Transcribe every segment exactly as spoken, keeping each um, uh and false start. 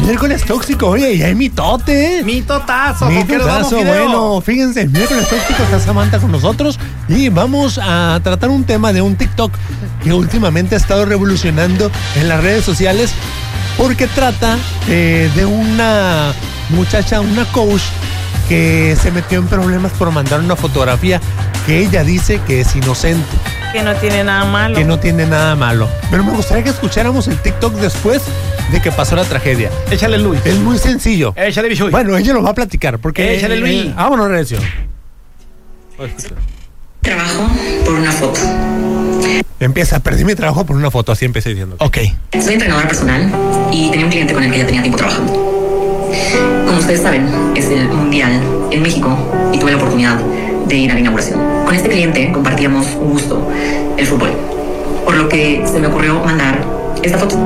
Miércoles tóxico, oye, y hay mitote. Mitotazo. Mitotazo, bueno, fíjense, miércoles tóxico, está Samantha con nosotros y vamos a tratar un tema de un TikTok que últimamente ha estado revolucionando en las redes sociales porque trata eh, de una muchacha, una coach que se metió en problemas por mandar una fotografía que ella dice que es inocente. Que no tiene nada malo. Que no tiene nada malo. Pero me gustaría que escucháramos el TikTok después de que pasó la tragedia. Échale, Luis. Es muy sencillo. Échale, Bichuy. Bueno, ella lo va a platicar porque... Échale, Luis. Eh, vámonos, Recio. Trabajo por una foto. Empieza, perdí mi trabajo por una foto, así empecé diciendo. Ok. Soy entrenadora personal y tenía un cliente con el que ya tenía tiempo trabajando. Como ustedes saben, es el Mundial en México y tuve la oportunidad de ir a la inauguración. Con este cliente compartíamos un gusto, el fútbol, por lo que se me ocurrió mandar esta foto.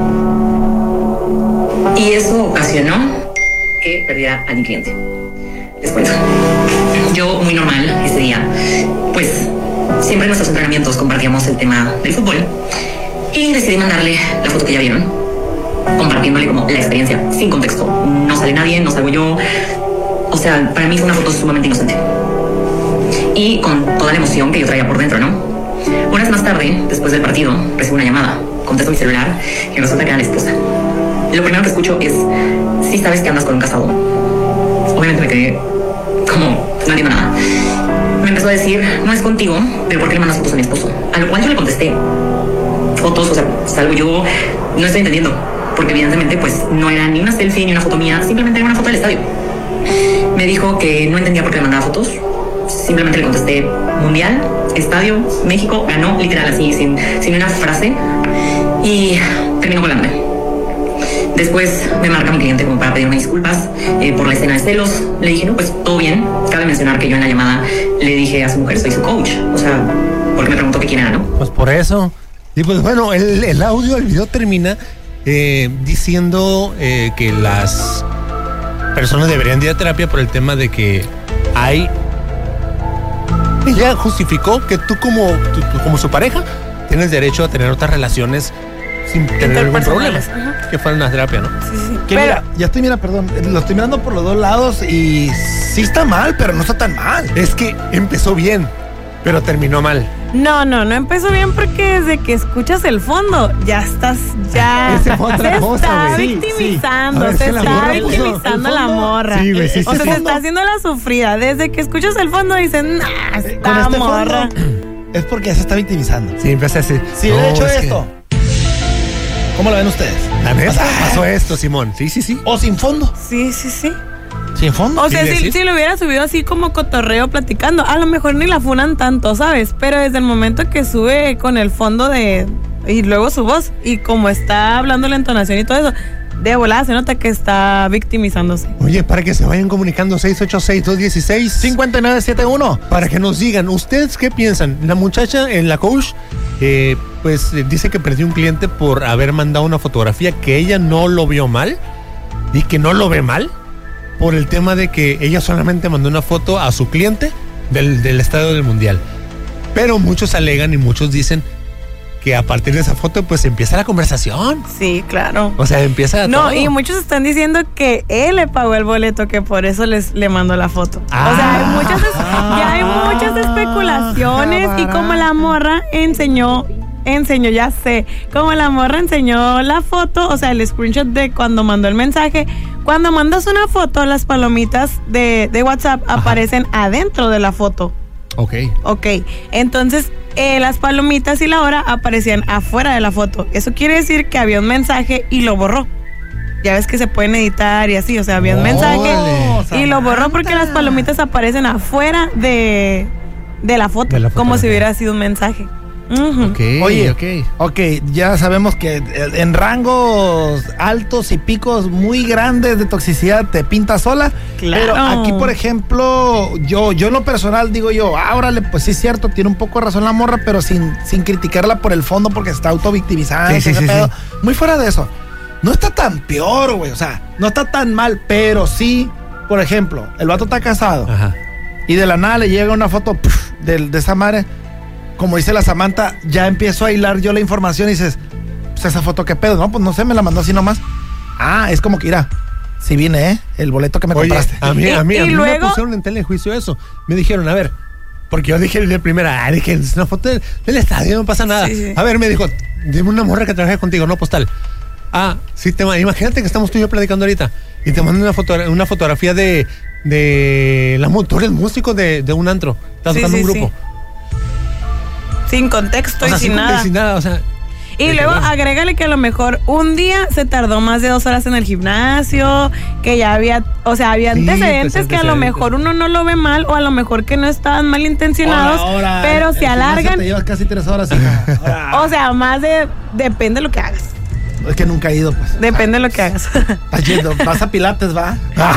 Y eso ocasionó que perdiera a mi cliente. Les cuento. Yo, muy normal ese día, pues siempre en nuestros entrenamientos compartíamos el tema del fútbol y decidí mandarle la foto que ya vieron, compartiéndole como la experiencia, sin contexto. No sale nadie, no salgo yo. O sea, para mí fue una foto sumamente inocente. Y con toda la emoción que yo traía por dentro, ¿no? Horas más tarde, después del partido, recibo una llamada. Contesto mi celular y resulta que era la esposa. Lo primero que escucho es: sí sabes que andas con un casado. Obviamente me quedé como, no entiendo nada. Me empezó a decir: no es contigo, pero ¿por qué le mandas fotos a mi esposo? A lo cual yo le contesté: fotos, o sea, salgo yo, no estoy entendiendo. Porque evidentemente pues no era ni una selfie ni una foto mía, simplemente era una foto del estadio. Me dijo que no entendía por qué le mandaba fotos. Simplemente le contesté: Mundial, estadio, México ganó, literal, así, sin, sin una frase. Y terminó volándome. Después me marca mi cliente como para pedirme disculpas eh, por la escena de celos. Le dije: no, pues todo bien. Cabe mencionar que yo en la llamada le dije a su mujer: soy su coach. O sea, porque me preguntó que quién era, ¿no? Pues por eso. Y pues bueno, el, el audio, el video termina eh, diciendo eh, que las personas deberían de ir a terapia por el tema de que hay... Ella justificó que tú como, tú, tú como su pareja tienes derecho a tener otras relaciones sin tener ningún problema. Ajá. Que fuera una terapia, ¿no? Sí, sí. Que Pero, mira, ya estoy, mira, perdón, lo estoy mirando por los dos lados y sí está mal, pero no está tan mal. Es que empezó bien, pero terminó mal. no, no, no empezó bien porque desde que escuchas el fondo ya estás, ya Ese fue otra se cosa, está güey. victimizando, Sí, sí. A ver, se que la está morra puso victimizando el la fondo. morra. Sí, güey, sí, sí, o sea, sí. se está haciendo la sufrida. Desde que escuchas el fondo dicen: nah, Con esta este morra. fondo es porque ya se está victimizando. Sí, empecé así. Si No, he hecho es que- esto, ¿cómo lo ven ustedes? La neta, O sea, pasó esto, Simón. Sí, sí, sí. O sin fondo. Sí, sí, sí. Sin fondo. O sea, Sí, si, sí. si lo hubiera subido así como cotorreo platicando, a lo mejor ni la funan tanto, ¿sabes? Pero desde el momento que sube con el fondo de... y luego su voz, y como está hablando la entonación y todo eso, de volada se nota que está victimizándose. Oye, para que se vayan comunicando seis ocho seis, dos uno seis, cincuenta y nueve setenta y uno. para que nos digan, ¿ustedes qué piensan? La muchacha en la coach, eh, pues eh, dice que perdió un cliente por haber mandado una fotografía que ella no lo vio mal y que no lo ve mal por el tema de que ella solamente mandó una foto a su cliente del, del estadio del Mundial. Pero muchos alegan y muchos dicen que a partir de esa foto pues empieza la conversación. Sí, claro. O sea, empieza No, todo. y muchos están diciendo que él le pagó el boleto, que por eso les le mandó la foto. Ah. O sea, hay muchas, es- ya hay muchas especulaciones y como la morra enseñó, enseñó, ya sé, como la morra enseñó la foto, o sea, el screenshot de cuando mandó el mensaje. Cuando mandas una foto, las palomitas de, de WhatsApp Ajá. aparecen adentro de la foto. Ok. Ok, entonces eh, las palomitas y la hora aparecían afuera de la foto. Eso quiere decir que había un mensaje y lo borró. Ya ves que se pueden editar y así, o sea, había un mensaje y lo borró porque las palomitas aparecen afuera de, de la foto, De la como si fotografía. hubiera sido un mensaje. Ujú. Ok, Oye, ok. ok, ya sabemos que en rangos altos y picos muy grandes de toxicidad te pinta sola. Claro. Pero aquí, por ejemplo, yo, yo en lo personal digo yo, ah, órale, pues sí es cierto, tiene un poco de razón la morra, pero sin, sin criticarla por el fondo porque se está autovictimizando. Sí, sí, ese sí, pedo. sí. Muy fuera de eso. No está tan peor, güey, o sea, no está tan mal, pero sí, por ejemplo, el vato está casado Ajá. y de la nada le llega una foto puf, de, de esa madre. Como dice la Samantha, ya empiezo a hilar yo la información y dices, pues esa foto qué pedo, ¿no? Pues no sé, me la mandó así nomás. Ah, es como que irá. Sí vine, ¿eh? El boleto que me Oye, compraste. a mí, a mí, Y- a y mí luego- me pusieron en telejuicio eso. Me dijeron, a ver, porque yo dije de primera, ah, dije, es una foto del, del estadio, no pasa nada. Sí, sí. A ver, me dijo, dime una morra que trabaje contigo, no postal. Ah, sí, te, imagínate que estamos tú y yo platicando ahorita y te mando una, foto, una fotografía de, de la tú eres músico de, de un antro, estás Sí, tocando sí, un grupo. sí. Sin contexto O sea, y sin sin- nada. sin nada, o sea. Y dije, luego bueno. agrégale que a lo mejor un día se tardó más de dos horas en el gimnasio, que ya había, o sea, había Sí, antecedentes pues, que a lo antecedentes. mejor uno no lo ve mal o a lo mejor que no estaban malintencionados, Ahora, ahora, pero el se gimnasio alargan. Te llevas casi tres horas, hija. Ahora, O sea, más de, depende de lo que hagas. es que nunca he ido, pues. Depende de lo que hagas. Estás yendo, vas a Pilates, ¿va?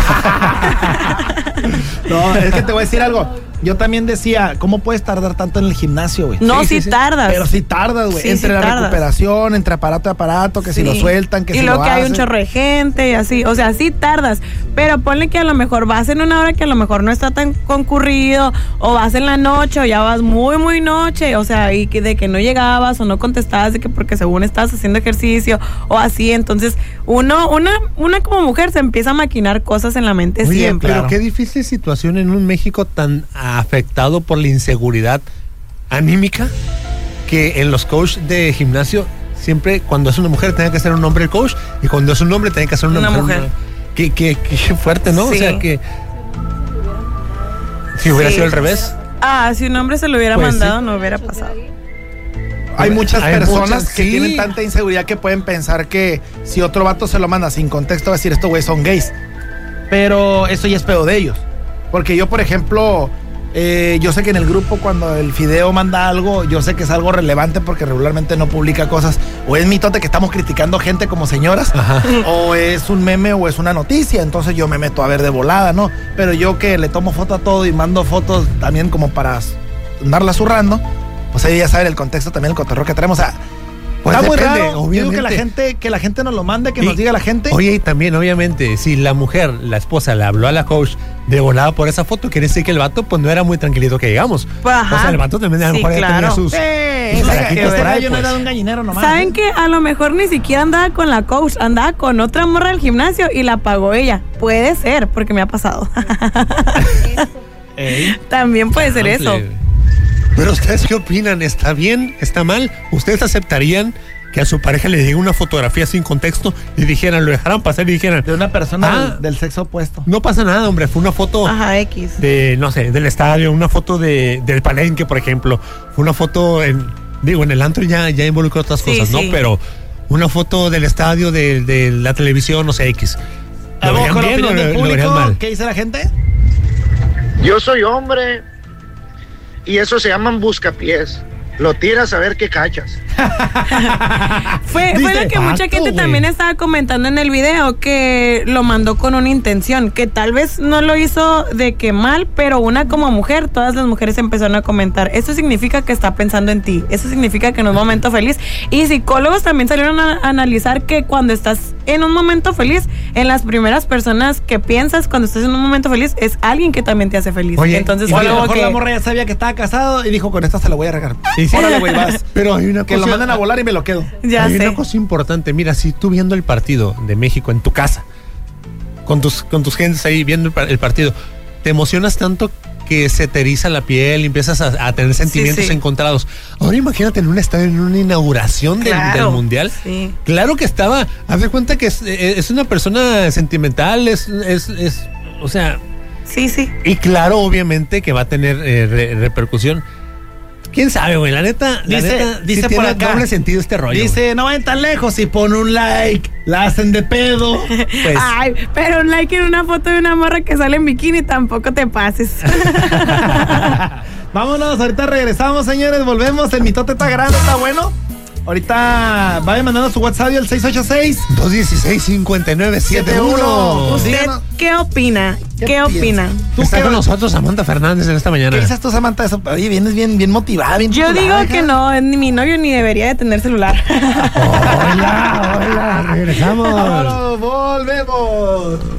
No, es que te voy a decir algo. Yo también decía, ¿cómo puedes tardar tanto en el gimnasio, güey? No, Sí, sí, sí, sí. tardas. Pero sí tardas, güey. Sí, entre sí la tardas. recuperación, entre aparato y aparato, que si Sí. lo sueltan, que y si luego lo que hay un hacen. chorro de gente y así, o sea, sí tardas, pero ponle que a lo mejor vas en una hora que a lo mejor no está tan concurrido, o vas en la noche, o ya vas muy, muy noche, o sea, y que de que no llegabas o no contestabas de que porque según estabas haciendo ejercicio o así, entonces uno, una, una como mujer se empieza a maquinar cosas en la mente Oye, siempre. pero claro. qué difícil situación en un México tan afectado por la inseguridad anímica, que en los coaches de gimnasio siempre cuando es una mujer tenga que ser un hombre el coach y cuando es un hombre tenga que ser una, Una mujer. mujer. una- Qué, qué- qué fuerte, ¿no? Sí. O sea que si hubiera Sí. sido al revés. Ah, si un hombre se lo hubiera Pues mandado, sí. no hubiera pasado. Hay muchas Hay personas muchas, que sí. tienen tanta inseguridad que pueden pensar que si otro vato se lo manda sin contexto va a decir, estos güeyes son gays. Pero eso ya es pedo de ellos. Porque yo, por ejemplo, eh, yo sé que en el grupo cuando el Fideo manda algo, yo sé que es algo relevante porque regularmente no publica cosas. O es mitote que estamos criticando gente como señoras, Ajá. o es un meme o es una noticia. Entonces yo me meto a ver de volada, ¿no? Pero yo que le tomo foto a todo y mando fotos también como para andarla zurrando, pues ahí ya saben el contexto también, el cotorreo que traemos. O sea, Pues está muy depende, raro. Yo digo que la obviamente. gente, que la gente nos lo mande, que Y- nos diga la gente. Oye, y también, obviamente, si la mujer, la esposa, le habló a la coach de volada por esa foto, quiere decir que el vato, pues no era muy tranquilito que digamos. Ajá. O sea, el vato también a lo Sí, mejor ya tenía claro. sus. Eh, sus ese barajitos ese por ahí, gallo no pues. era de un gallinero nomás. ¿Saben ¿eh? que a lo mejor ni siquiera andaba con la coach, andaba con otra morra del gimnasio y la pagó ella? Puede ser, porque me ha pasado. Ey. También puede ser eso. Ample. Pero ustedes qué opinan, ¿está bien? ¿Está mal? ¿Ustedes aceptarían que a su pareja le diga una fotografía sin contexto y dijeran, lo dejaran pasar y dijeran, De una persona Ah. del, del sexo opuesto. no pasa nada, hombre, fue una foto Ajá, X. de, no sé, del estadio, una foto de, del palenque, por ejemplo, fue una foto en, digo, en el antro ya, ya involucró otras Sí, cosas, sí. ¿no? Pero una foto del estadio, de, de la televisión, no sé, X. ¿Lo Vamos verían con la bien o opinión del lo- lo verían público. mal? ¿Qué dice la gente? Yo soy hombre y eso se llaman buscapiés. Lo tiras a ver qué cachas. Fue, fue Dice, lo que mucha vato, gente güey. también estaba comentando en el video, que lo mandó con una intención, que tal vez no lo hizo de que mal, pero una como mujer, todas las mujeres empezaron a comentar, eso significa que está pensando en ti, eso significa que en un momento feliz, y psicólogos también salieron a analizar que cuando estás en un momento feliz, en las primeras personas que piensas cuando estás en un momento feliz, es alguien que también te hace feliz. Oye, Entonces y O a fue lo como mejor que... la morra ya sabía que estaba casado y dijo, con esta se la voy a regar. Sí, sí. Órale, güey, vas. Pero hay una Que cosa, lo manden a volar y me lo quedo. Ya hay sé. una cosa importante. Mira, si tú viendo el partido de México en tu casa, con tus, con tus gentes ahí viendo el, par- el partido, te emocionas tanto que se te eriza la piel y empiezas a, a tener sentimientos sí. encontrados. Ahora imagínate en un estadio, en una inauguración del, Claro, del Mundial. sí. Claro que estaba, haz de cuenta que es, es una persona sentimental, es, es, es, o sea, Sí, sí. y claro, obviamente que va a tener eh, re- repercusión. ¿Quién sabe, güey? La neta, la Dice- neta, sí dice por tiene acá. doble sentido este rollo. Dice, no vayan tan lejos, si pone un like, la hacen de pedo. Pues, Ay, pero un like en una foto de una morra que sale en bikini tampoco te pases. Vámonos, ahorita regresamos, señores, volvemos. El mitote está grande, está bueno. Ahorita vayan mandando su WhatsApp al seis ocho seis. dos uno seis, cinco nueve siete uno. ¿Usted Díganos. qué opina? ¿Qué, ¿Qué opina? piensas? ¿Tú Está qué- con nosotros Samantha Fernández en esta mañana. ¿Qué dices tú, Samantha? Eso, oye, vienes bien, bien motivada, bien Yo titulada, digo que hija. no, ni mi novio ni debería de tener celular. Hola, hola, regresamos. Vámonos, volvemos.